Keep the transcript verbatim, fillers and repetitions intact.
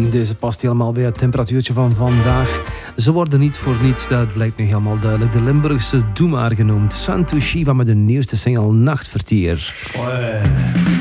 Deze past helemaal bij het temperatuurtje van vandaag. Ze worden niet voor niets, dat blijkt nu helemaal duidelijk. De Limburgse Doe maar genoemd. Santu Shiva met de nieuwste single Nachtvertier. Oh,